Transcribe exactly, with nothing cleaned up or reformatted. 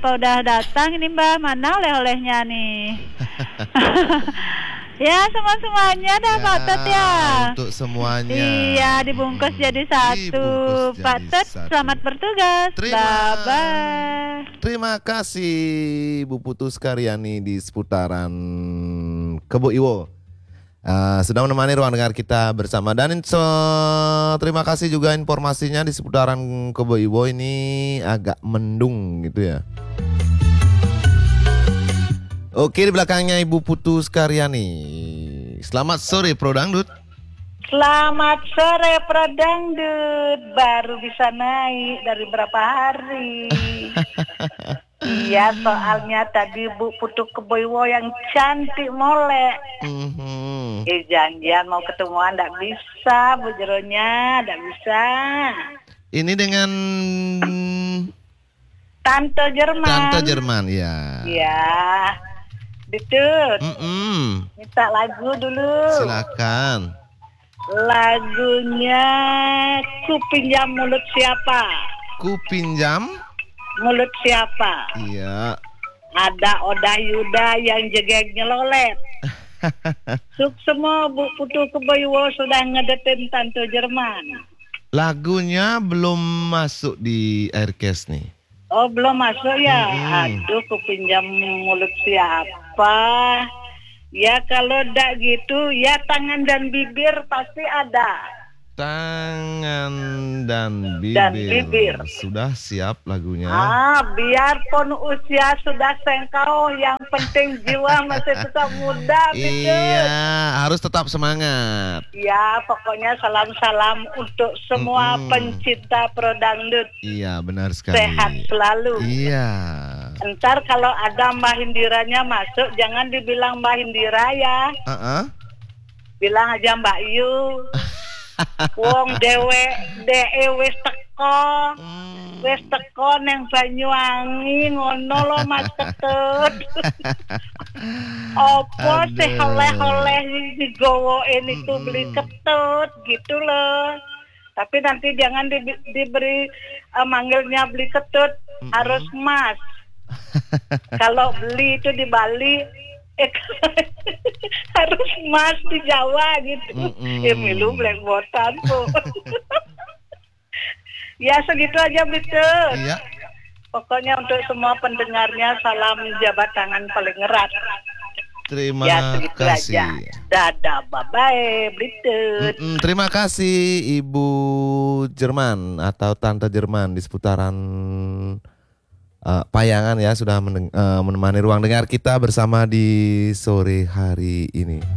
Bapak udah datang ini Mbak, mana oleh-olehnya nih? Ya semua-semuanya dah Ya, Pak Tet ya. untuk semuanya. Iya dibungkus Hmm, jadi satu. dibungkus Pak jadi Tet satu. selamat bertugas. Terima. Bye-bye. Terima kasih Bu Putus Karyani di seputaran Kebo Iwo. Uh, sudah menemani ruang dengar kita bersama. Dan so, terima kasih juga informasinya di seputaran Kebo Iwo ini agak mendung gitu ya. Oke, di belakangnya Ibu Putus Karyani. Selamat sore Pro Dangdut. Selamat sore Pro Dangdut. Baru bisa naik dari berapa hari. Iya, soalnya tadi Bu Putu Keboiwo yang cantik molek. Mm-hmm. Eh janjian mau ketemuan ndak bisa, Bu Jeronya ndak bisa. Ini dengan Tante Jerman. Tante Jerman ya. Iya. Ditut. Mm-mm. Minta lagu dulu. Silakan. Lagunya Ku Pinjam Mulut Siapa. Ku pinjam Mulut siapa? Iya. Ada Odah Yuda yang jegegnya lolet. Suk semua Bu Putu Keboiwo sudah ngedetin Tante Jerman. Lagunya belum masuk di Aircast nih. Oh belum masuk ya? Hmm. Aduh ku pinjam mulut siapa? Ya kalau ndak gitu ya tangan dan bibir pasti ada. Tangan dan bibir. Dan bibir. Sudah siap lagunya. Ah, biarpun usia sudah sengkau, yang penting jiwa masih tetap muda. Iya, harus tetap semangat. Ya, pokoknya salam-salam untuk semua Mm-mm. pencinta Pro Dangdut. Iya, benar sekali. Sehat selalu. Iya. Ntar kalau ada Mbah Hindiranya masuk, jangan dibilang Mbah Hindira ya. Uh-uh. Bilang aja Mbak Yu. Wong dewe de wis teko. Hmm. Wis teko neng Banyuwangi ngono lo Mas Ketut. Opo Aduh. sih oleh-oleh digowoin itu beli Ketut gitu loh. Tapi nanti jangan di, diberi uh, manggilnya beli Ketut, Mm-mm. harus Mas. Kalau beli itu di Bali eh, harus Mas di Jawa gitu. Mm-mm. Ya milu blackboardan tuh. Ya segitu aja betul. Iya. Pokoknya untuk semua pendengarnya salam jabat tangan paling erat. Terima Ya segitu kasih. aja. Dadah, bye-bye, Britut. Mm-mm, terima kasih Ibu Jerman atau Tante Jerman di seputaran uh, Payangan ya sudah meneng- uh, menemani ruang dengar kita bersama di sore hari ini.